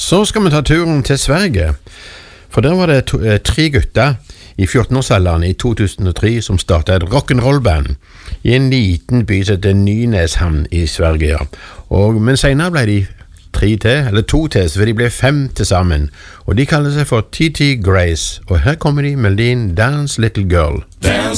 Så skal vi ta turen til Sverige, for der var det tre gutter i 14-årsalderen i 2003 som startet et rock'n'roll-band i en liten by som heter Nynäshamn i Sverige. Men senere ble de to til, så de ble 5 til sammen, og de kaller seg for TT Grace, og her kommer de med melodien Dance Little Girl. Dance